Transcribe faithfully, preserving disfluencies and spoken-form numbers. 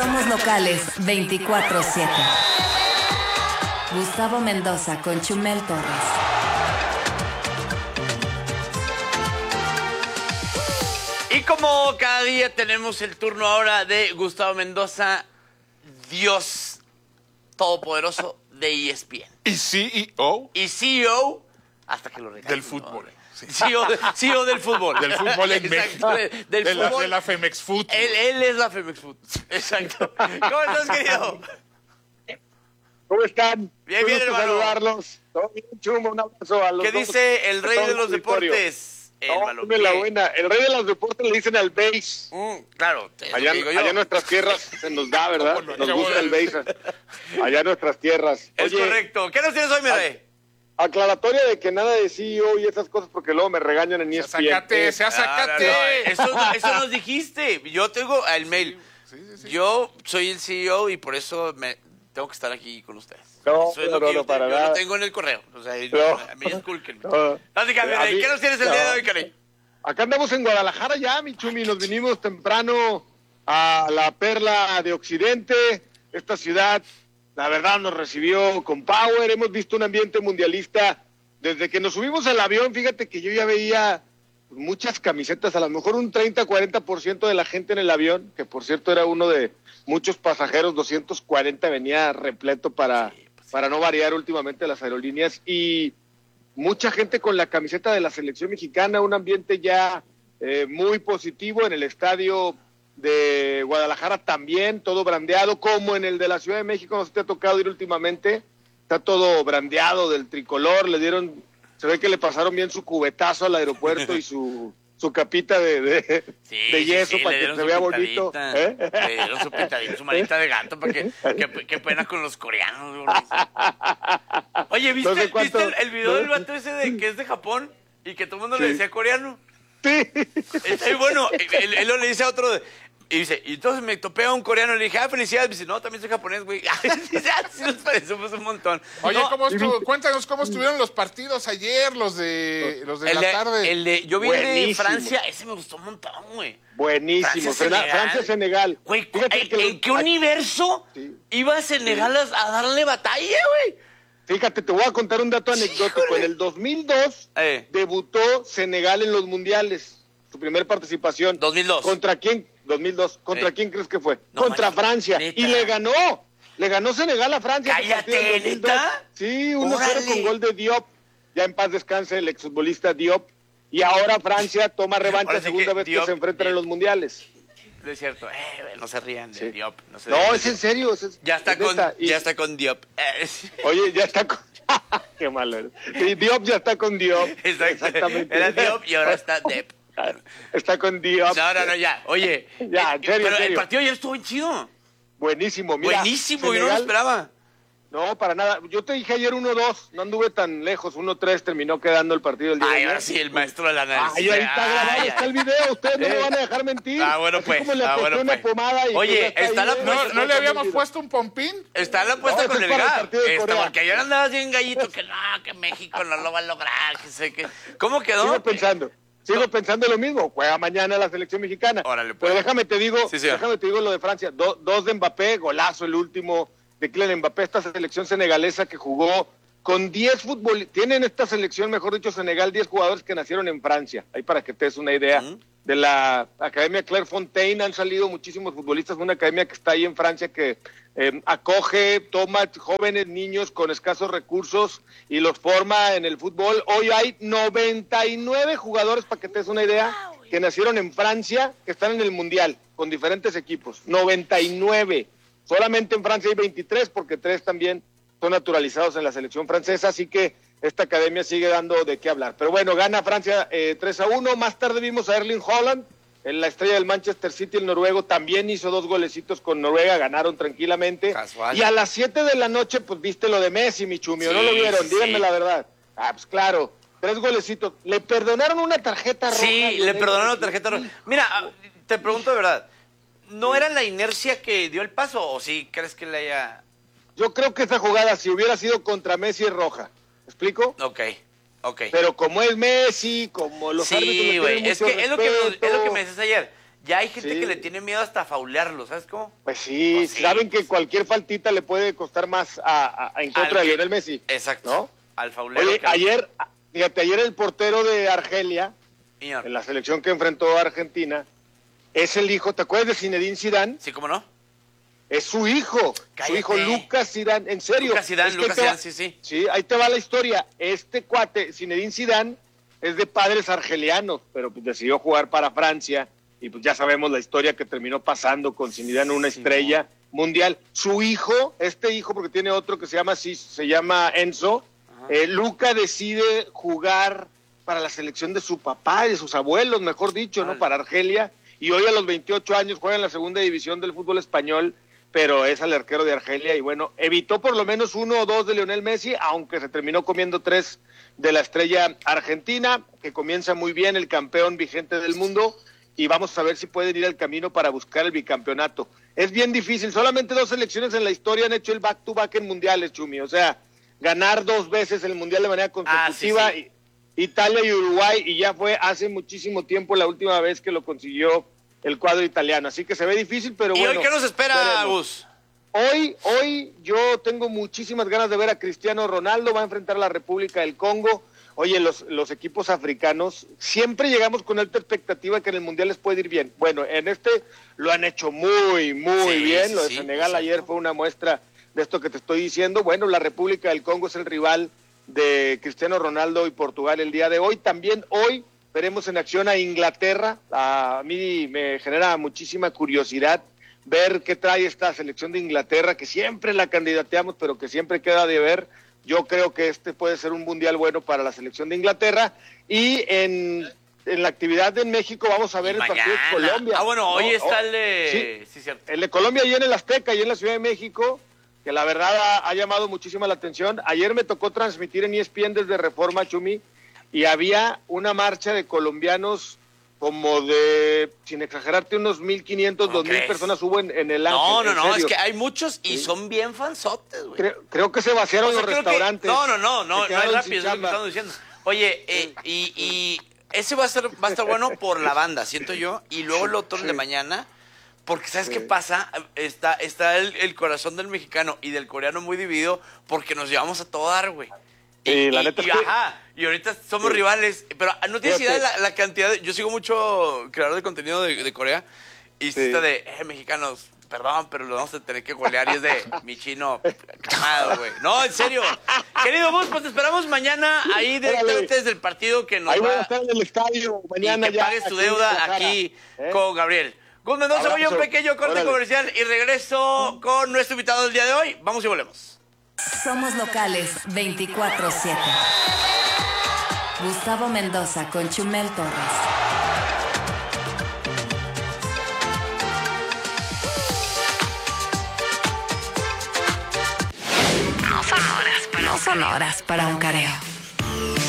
Somos locales veinticuatro siete. Gustavo Mendoza con Chumel Torres. Y como cada día tenemos el turno ahora de Gustavo Mendoza, Dios todopoderoso de E S P N. Y C E O. Y C E O, hasta que lo regañen. Del fútbol. ¿No? Sí. C E O, de, C E O del fútbol. Del fútbol en Exacto, México. de, del de, fútbol. La, de la Femex Food. Él, él es la Femex Food. Exacto. ¿Cómo estás, querido? ¿Cómo están? Bien, bien, gusto hermano. saludarlos. Todo bien, Chumbo, un abrazo a los ¿Qué dos. dice el rey Todo de los el auditorio. deportes? El No, balompié. dime la buena. El rey de los deportes le dicen al béis. Mm, claro, es lo Allá, que digo yo. allá en nuestras tierras se nos da, ¿verdad? ¿Cómo no? Nos Qué gusta bueno. el béis. Allá en nuestras tierras. Es Oye, correcto. ¿Qué nos tienes hoy, mi rey? aclaratoria de que nada de C E O y esas cosas porque luego me regañan en E S P N. Sácate, Eh, sea Ah, no, sácate. no, Eso, no- eso nos dijiste. Yo tengo el mail. Sí, sí, sí. Yo soy el C E O y por eso me tengo que estar aquí con ustedes. No, Eso es no, lo que no, yo, no, para yo nada. lo tengo en el correo. O sea, No. a mí escúlquenme. No. Básicamente, A mí- ¿qué nos tienes el no. día de hoy, Cari? Acá andamos en Guadalajara ya, mi Chumi. Nos vinimos temprano a la Perla de Occidente. Esta ciudad, la verdad, nos recibió con power. Hemos visto un ambiente mundialista. Desde que nos subimos al avión, fíjate que yo ya veía muchas camisetas, a lo mejor un treinta, cuarenta por ciento de la gente en el avión, que por cierto era uno de muchos pasajeros, doscientos cuarenta venía repleto para, para no variar últimamente las aerolíneas, y mucha gente con la camiseta de la selección mexicana, un ambiente ya eh, muy positivo en el estadio de Guadalajara también, todo brandeado, como en el de la Ciudad de México, no se te ha tocado ir últimamente, está todo brandeado del tricolor, le dieron, se ve que le pasaron bien su cubetazo al aeropuerto y su, su capita de, de, Sí, de sí, yeso sí, para le que dieron se su vea pintadita. bonito. ¿eh? Le dieron su pintadita, su manita de gato, para que, qué, qué pena con los coreanos. Güey. Oye, ¿viste, No sé cuánto- ¿viste el, el video no. del vato ese de que es de Japón y que todo el mundo Sí. le decía coreano? Sí. Está muy bueno. Él, él le dice a otro, de- y dice, y entonces me topé a un coreano y le dije, ah, felicidades. Me dice, no, también soy japonés, güey. Dice, ah, sí nos parecemos un montón. Oye, No, ¿cómo estuvo? Cuéntanos cómo estuvieron los partidos ayer, los de, los de el la de, tarde. el de- yo vi el de Buenísimo. Francia, ese me gustó un montón, güey. Buenísimo. Francia-Senegal. Francia-Senegal. Güey, Fíjate ¿en, que en los- qué universo Sí. iba a Senegal a, a darle batalla, güey? Fíjate, te voy a contar un dato anecdótico. Híjole. En el dos mil dos Eh. debutó Senegal en los mundiales. Su primera participación. dos mil dos. ¿Contra quién? dos mil dos. ¿Contra Eh. quién crees que fue? No, Contra manches, Francia. neta. Y le ganó. Le ganó Senegal a Francia. ese Cállate, partido en dos mil dos. ¿neta? Sí, uno cero Órale. con gol de Diop. Ya en paz descanse el exfutbolista Diop. Y ahora Francia toma revancha, Ahora sí segunda que vez Diop- que se enfrentan en los mundiales. Es cierto, eh, güey, no se rían de Sí. Diop. No, se No, rían de es en Diop. serio. es- Ya está, es con, neta. Y- ya está con Diop. Eh, Oye, ya está con... Qué malo eres. Y Diop ya está con Diop. Exacto. Exactamente. Era Diop y ahora está Dep. Está con Diop. No, no, no, ya. Oye, Ya, eh, en serio, pero en el serio. partido ya estuvo bien chido. Buenísimo, mira. Buenísimo, yo no lo Senegal- esperaba. No, para nada. Yo te dije ayer uno dos, no anduve tan lejos. uno tres terminó quedando el partido el día de Ay, ayer. ahora sí, el maestro del análisis. Ay, ahí está Ay, grabado, ay. está el video. Ustedes no Eh. me van a dejar mentir. Ah, bueno, Así pues. como le Ah, aposté bueno, una pues. pomada y Oye, pues, está ahí, la ¿eh? puesta- ¿No, ¿No le habíamos Mira. puesto un pompín? Está la apuesta No, con ese el es para el Gab. partido de Esta, Corea. porque ayer andabas bien gallito que no, que México no lo va a lograr, que sé que... ¿Cómo quedó? Sigo pensando. Sigo pensando lo mismo. Juega mañana la selección mexicana. Órale, pues. Pero déjame te digo, Sí, señor. déjame te digo lo de Francia. Do- dos de Mbappé, golazo el último de Kylian Mbappé, esta selección senegalesa que jugó con diez futbolistas. Tienen esta selección, mejor dicho, Senegal, diez jugadores que nacieron en Francia. Ahí para que te des una idea. Ujú. De la Academia Clairefontaine han salido muchísimos futbolistas. Una academia que está ahí en Francia que eh, acoge, toma jóvenes niños con escasos recursos y los forma en el fútbol. Hoy hay noventa y nueve jugadores, para que te des una idea, que nacieron en Francia, que están en el Mundial, con diferentes equipos. noventa y nueve. Solamente en Francia hay veintitrés, porque tres también son naturalizados en la selección francesa, así que esta academia sigue dando de qué hablar. Pero bueno, gana Francia eh, tres a uno. Más tarde vimos a Erling Haaland, en la estrella del Manchester City, el noruego, también hizo dos golecitos con Noruega, ganaron tranquilamente. Casual. Y a las siete de la noche, pues viste lo de Messi, mi chumio, Sí, ¿no lo vieron? sí, Díganme sí. la verdad. Ah, pues claro, tres golecitos. Le perdonaron una tarjeta roja. Sí, le Lionel perdonaron la Messi. tarjeta roja. Mira, ah, te pregunto de verdad, ¿no era la inercia que dio el paso o sí crees que le haya...? Yo creo que esa jugada, si hubiera sido contra Messi, es roja. ¿Me explico? Ok, ok. Pero como es Messi, como los árbitros le Sí, tienen güey, es mucho que es lo que, me- respeto. es lo que me decías ayer. Ya hay gente Sí. que le tiene miedo hasta a faulearlo, ¿sabes cómo? Pues sí, Pues sí. saben que cualquier faltita le puede costar más a, a- a- en contra Al de que- Lionel Messi. Exacto. ¿No? Al faulero. Oye, que- ayer, fíjate, ayer el portero de Argelia, Señor. en la selección que enfrentó a Argentina, es el hijo, ¿te acuerdas de Zinedine Zidane? Sí, ¿cómo no? Es su hijo, Cállate. su hijo Lucas Zidane, en serio. Lucas Zidane, Es que Lucas ahí te va- Zidane, sí, sí. Sí, ahí te va la historia. Este cuate, Zinedine Zidane, es de padres argelianos, pero pues decidió jugar para Francia y pues ya sabemos la historia que terminó pasando con Zinedine, una Sí, estrella mundial. Su hijo, este hijo, porque tiene otro que se llama así, se llama Enzo, eh, Luca decide jugar para la selección de su papá y de sus abuelos, mejor dicho, ¿no? Vale. Para Argelia. Y hoy a los veintiocho años juega en la segunda división del fútbol español, pero es el arquero de Argelia y bueno, evitó por lo menos uno o dos de Lionel Messi, aunque se terminó comiendo tres de la estrella argentina, que comienza muy bien, el campeón vigente del mundo, y vamos a ver si pueden ir al camino para buscar el bicampeonato. Es bien difícil, solamente dos selecciones en la historia han hecho el back-to-back en mundiales, Chumi, o sea, ganar dos veces el mundial de manera consecutiva, Ah, sí, sí. y- Italia y Uruguay, y ya fue hace muchísimo tiempo la última vez que lo consiguió el cuadro italiano, así que se ve difícil, pero ¿Y bueno. hoy qué nos espera, veremos. Gus? Hoy, hoy yo tengo muchísimas ganas de ver a Cristiano Ronaldo, va a enfrentar a la República del Congo. Oye, los, los equipos africanos, siempre llegamos con alta expectativa de que en el Mundial les puede ir bien. Bueno, en este lo han hecho muy, muy Sí, bien. sí, Lo de sí, Senegal exacto. ayer fue una muestra de esto que te estoy diciendo. Bueno, la República del Congo es el rival de Cristiano Ronaldo y Portugal el día de hoy. También hoy veremos en acción a Inglaterra. A mí me genera muchísima curiosidad ver qué trae esta selección de Inglaterra, que siempre la candidateamos, pero que siempre queda de ver. Yo creo que este puede ser un mundial bueno para la selección de Inglaterra. Y en, en la actividad en México vamos a ver Y el partido de mañana. Colombia. Ah, bueno, hoy ¿no? está Oh, el de... Sí, cierto. el de Colombia y en el Azteca y en la Ciudad de México, que la verdad ha, ha llamado muchísima la atención. Ayer me tocó transmitir en E S P N desde Reforma, Chumi, y había una marcha de colombianos como de, sin exagerarte, unos mil quinientos, ¿Cómo dos mil crees? personas hubo en, en el Ángel. No, no, en no, es serio. que hay muchos y Sí. son bien fansotes, güey. Creo, creo que se vaciaron O sea, los creo que- restaurantes. No, no, no, no, Se no es quedaron rápido, sin es lo que chamba. estamos diciendo. Oye, eh, y, y ese va a ser, va a estar bueno por la banda, siento yo, y luego el otro el de Sí. mañana, porque ¿sabes Sí. qué pasa? Está, está el, el corazón del mexicano y del coreano muy dividido porque nos llevamos a todo dar, güey. Y, Sí, la y- neta y, es que- ajá, y ahorita somos Sí. rivales, pero no tienes idea Fíjate. de la, la cantidad de... Yo sigo mucho creador de contenido de, de Corea y Sí. está de, eh, mexicanos, perdón, pero lo vamos a tener que golear y es de mi chino calmado, güey. No, en serio. Querido Gus, pues te esperamos mañana ahí directamente Órale. desde el partido que nos Ahí voy va a estar en el estadio mañana y que ya. pagues tu aquí en deuda Guadalajara. aquí ¿Eh? con Gabriel. Gus Mendoza, voy a un Abrazo. pequeño corte Órale. comercial y regreso con nuestro invitado del día de hoy. Vamos y volvemos. Somos locales veinticuatro siete. Gustavo Mendoza con Chumel Torres. No son horas para, no son horas para un careo.